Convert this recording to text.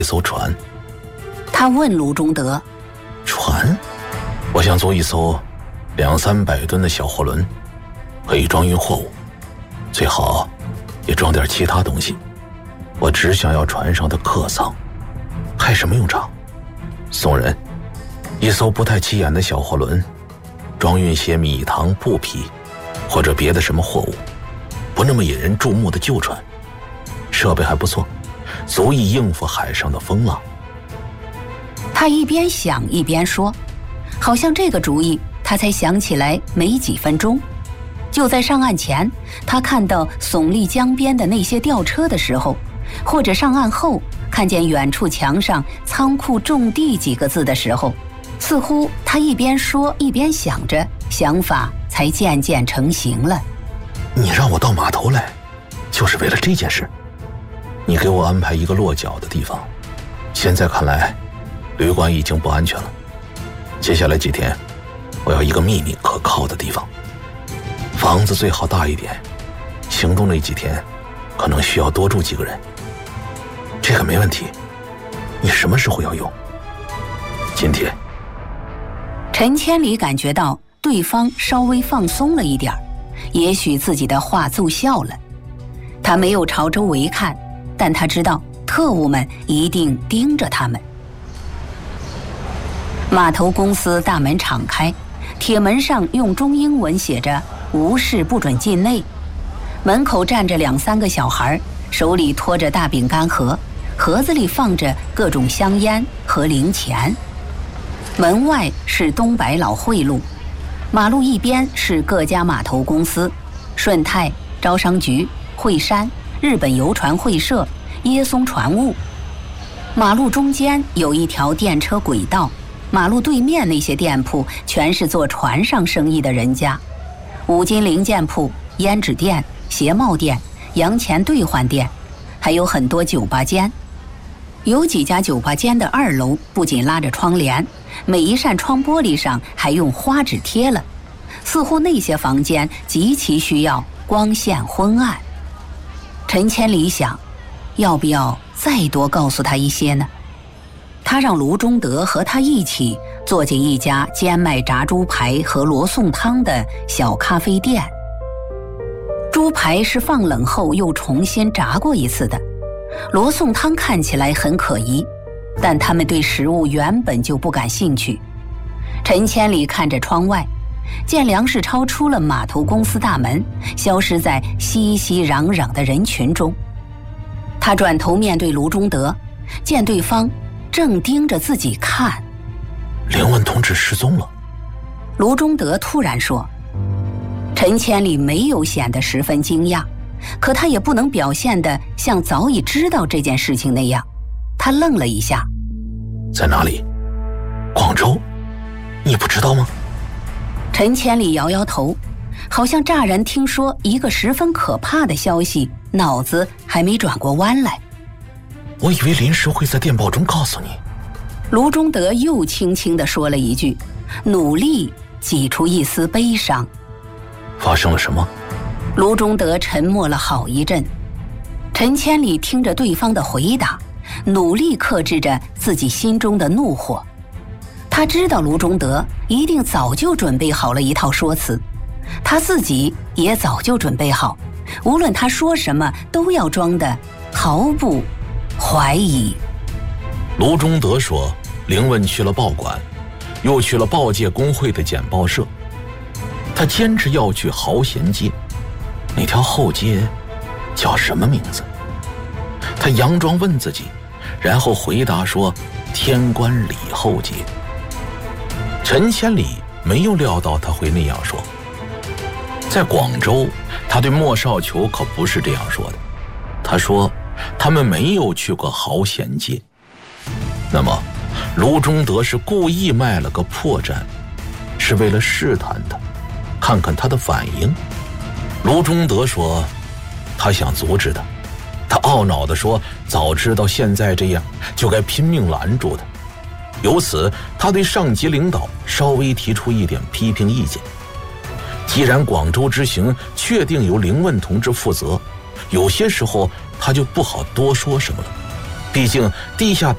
一艘船。 他问卢中德： 船？我想租一艘200-300吨的小货轮，可以装运货物，最好也装点其他东西。我只想要船上的客舱，派什么用场？送人。一艘不太起眼的小货轮，装运些米糖布匹或者别的什么货物，不那么引人注目的旧船，设备还不错，足以应付海上的风浪。 他一边想一边说，好像这个主意他才想起来没几分钟。就在上岸前，他看到耸立江边的那些吊车的时候，或者上岸后看见远处墙上仓库种地几个字的时候，似乎他一边说一边想着，想法才渐渐成型了。 你让我到码头来，就是为了这件事？你给我安排一个落脚的地方，现在看来旅馆已经不安全了。接下来几天我要一个秘密可靠的地方，房子最好大一点，行动那几天可能需要多住几个人。这个没问题，你什么时候要用？今天。 陈千里感觉到对方稍微放松了一点，也许自己的话奏效了。他没有朝周围看，但他知道特务们一定盯着他们。码头公司大门敞开，铁门上用中英文写着“无事不准进内”。门口站着2-3个小孩，手里拖着大饼干盒，盒子里放着各种香烟和零钱。门外是东百老汇路，马路一边是各家码头公司，顺泰、招商局、惠山、日本邮船会社、耶松船务。马路中间有一条电车轨道，马路对面那些店铺全是做船上生意的人家，五金零件铺、胭脂店、鞋帽店、洋钱兑换店，还有很多酒吧间。有几家酒吧间的2楼不仅拉着窗帘，每一扇窗玻璃上还用花纸贴了，似乎那些房间极其需要光线昏暗。陈千里想，要不要再多告诉他一些呢？他让卢中德和他一起坐进一家兼卖炸猪排和罗宋汤的小咖啡店。猪排是放冷后又重新炸过一次的，罗宋汤看起来很可疑，但他们对食物原本就不感兴趣。陈千里看着窗外，见梁世超出了码头公司大门，消失在熙熙攘攘的人群中。他转头面对卢中德，见对方正盯着自己看。 凌问同志失踪了。 卢中德突然说。陈千里没有显得十分惊讶，可他也不能表现得像早已知道这件事情那样。他愣了一下。 在哪里？广州？你不知道吗？ 陈千里摇摇头，好像乍然听说一个十分可怕的消息，脑子还没转过弯来。 我以为临时会在电报中告诉你。 卢中德又轻轻地说了一句，努力挤出一丝悲伤。 发生了什么？ 卢中德沉默了好一阵。陈千里听着对方的回答，努力克制着自己心中的怒火。他知道卢中德一定早就准备好了一套说辞，他自己也早就准备好，无论他说什么都要装得毫不怀疑。 卢中德说，凌问去了报馆，又去了报界工会的简报社，他坚持要去豪贤街。那条后街叫什么名字？他佯装问自己，然后回答说天官里后街。陈千里没有料到他会那样说。在广州，他对莫少球可不是这样说的。他说他们没有去过豪贤街。那么卢中德是故意卖了个破绽，是为了试探他，看看他的反应。卢中德说他想阻止他，他懊恼地说早知道现在这样，就该拼命拦住他。由此他对上级领导稍微提出一点批评意见。既然广州之行确定由凌问同志负责，有些时候他就不好多说什么了，毕竟地下